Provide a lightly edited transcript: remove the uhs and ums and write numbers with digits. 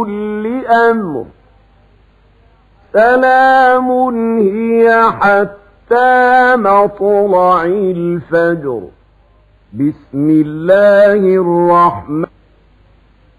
كل أمر سلام هي حتى مطلع الفجر. بسم الله الرحمن